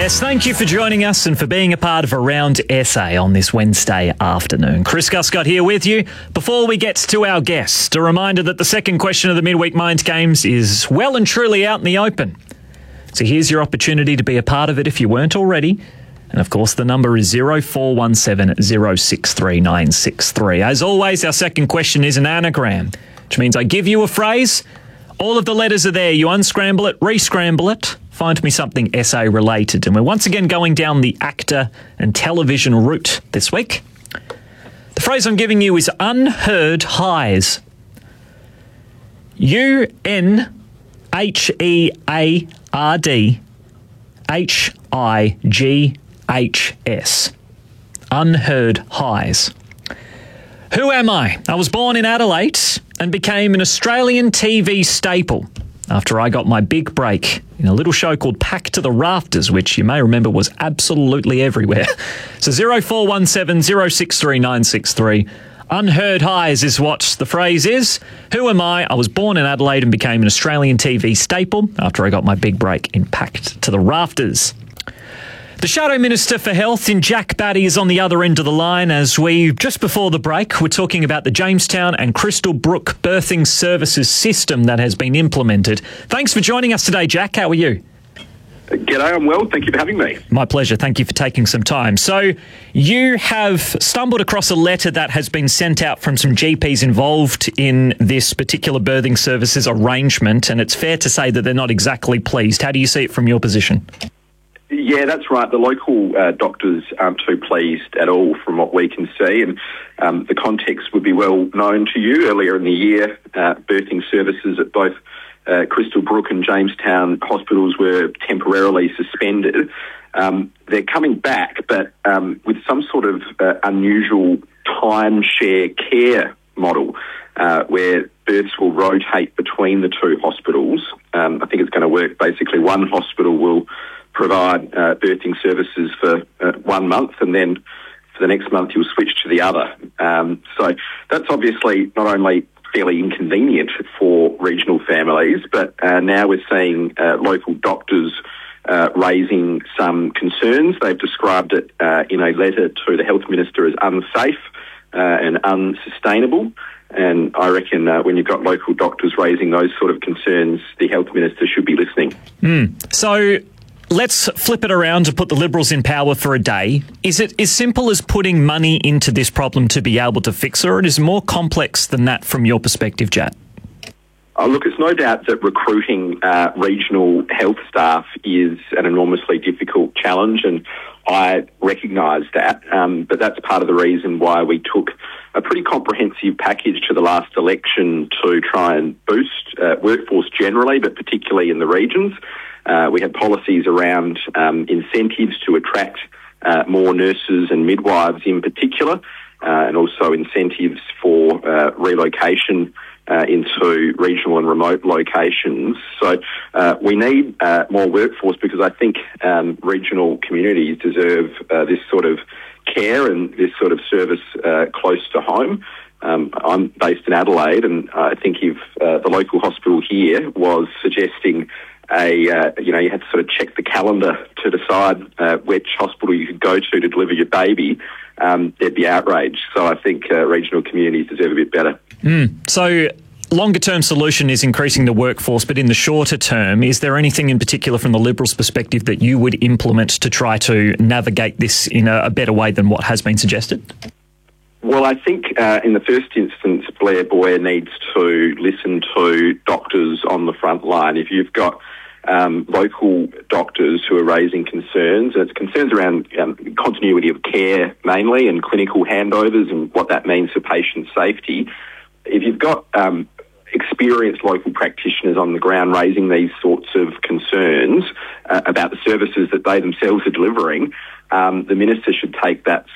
Yes, thank you for joining us and for being a part of Around SA on this Wednesday afternoon. Chris Guscott here with you. Before we get to our guest, a reminder that the second question of the Midweek Mind Games is well and truly out in the open. So here's your opportunity to be a part of it if you weren't already. And of course, the number is 0417 063 963. As always, our second question is an anagram, which means I give you a phrase. All of the letters are there. You unscramble it, re-scramble it. Find me something SA related. And we're once again going down the actor and television route this week. The phrase I'm giving you is unheard highs. UNHEARDHIGHS. Unheard highs. Who am I? I was born in Adelaide and became an Australian TV staple after I got my big break in a little show called Pack to the Rafters, which you may remember was absolutely everywhere. So 0417 063 963. Unheard highs is what the phrase is. Who am I? I was born in Adelaide and became an Australian TV staple after I got my big break in Packed to the Rafters. The Shadow Minister for Health in Jack Batty is on the other end of the line as we, just before the break, we're talking about the Jamestown and Crystal Brook birthing services system that has been implemented. Thanks for joining us today, Jack. How are you? G'day, I'm well. Thank you for having me. My pleasure. Thank you for taking some time. So you have stumbled across a letter that has been sent out from some GPs involved in this particular birthing services arrangement, and it's fair to say that they're not exactly pleased. How do you see it from your position? Yeah, that's right. The local doctors aren't too pleased at all from what we can see, and the context would be well known to you. Earlier in the year, birthing services at both Crystal Brook and Jamestown hospitals were temporarily suspended. They're coming back, but with some sort of unusual timeshare care model where births will rotate between the two hospitals. I think it's going to work. Basically, one hospital will provide birthing services for 1 month, and then for the next month you'll switch to the other. So that's obviously not only fairly inconvenient for regional families, but now we're seeing local doctors raising some concerns. They've described it in a letter to the Health Minister as unsafe and unsustainable. And I reckon when you've got local doctors raising those sort of concerns, the Health Minister should be listening. So let's flip it around and put the Liberals in power for a day. Is it as simple as putting money into this problem to be able to fix it, or it is more complex than that from your perspective, Jat? Oh, look, it's no doubt that recruiting regional health staff is an enormously difficult challenge, and I recognise that. But that's part of the reason why we took a pretty comprehensive package to the last election to try and boost workforce generally, but particularly in the regions. We had policies around incentives to attract more nurses and midwives in particular, and also incentives for relocation into regional and remote locations. So we need more workforce because I think regional communities deserve this sort of care and this sort of service close to home. I'm based in Adelaide, and I think if the local hospital here was suggesting you had to sort of check the calendar to decide which hospital you could go to deliver your baby, there'd be outrage. So I think regional communities deserve a bit better. So longer-term solution is increasing the workforce, but in the shorter term, is there anything in particular from the Liberals' perspective that you would implement to try to navigate this in a better way than what has been suggested? Well, I think in the first instance, Blair Boyer needs to listen to doctors on the front line. If you've got local doctors who are raising concerns, and it's concerns around continuity of care mainly and clinical handovers and what that means for patient safety. If you've got experienced local practitioners on the ground raising these sorts of concerns about the services that they themselves are delivering, the Minister should take that